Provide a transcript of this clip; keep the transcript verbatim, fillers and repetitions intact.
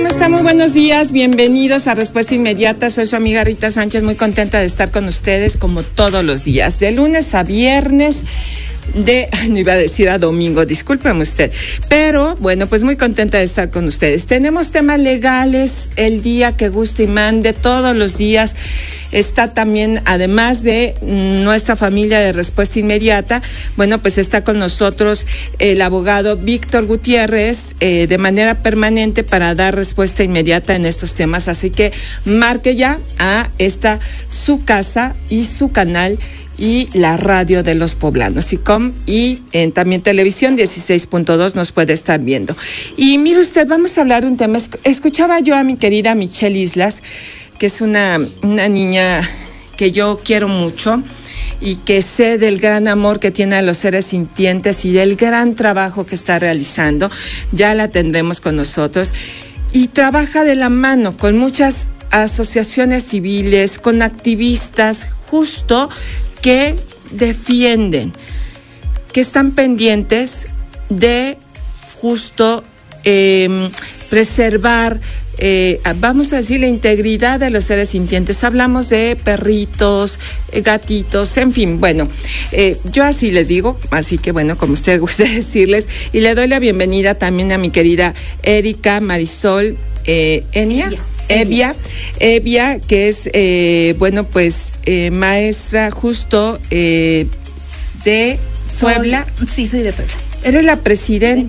¿Cómo está? Muy buenos días, bienvenidos a Respuesta Inmediata. Soy su amiga Rita Sánchez, muy contenta de estar con ustedes como todos los días, de lunes a viernes, de, no iba a decir a domingo, discúlpeme usted, pero bueno, pues muy contenta de estar con ustedes. Tenemos temas legales el día que guste y mande, todos los días. Está también, además de nuestra familia de Respuesta Inmediata, bueno, pues está con nosotros el abogado Víctor Gutiérrez eh, de manera permanente para dar respuesta inmediata en estos temas. Así que marque ya a esta su casa y su canal y la radio de los poblanos, ICOM, y en también televisión dieciséis punto dos nos puede estar viendo. Y mire usted, vamos a hablar de un tema. Escuchaba yo a mi querida Michelle Islas, que es una, una niña que yo quiero mucho y que sé del gran amor que tiene a los seres sintientes y del gran trabajo que está realizando. Ya la tendremos con nosotros. Y trabaja de la mano con muchas asociaciones civiles, con activistas justo que defienden, que están pendientes de justo eh, preservar, eh, vamos a decir, la integridad de los seres sintientes. Hablamos de perritos, eh, gatitos, en fin, bueno, eh, yo así les digo, así que bueno, como usted guste decirles, y le doy la bienvenida también a mi querida Erika Marisol eh, Enia. Evia. Evia, Evia, que es, eh, bueno, pues, eh, maestra justo eh, de Puebla. Soy, sí, soy de Puebla. Eres la presidenta.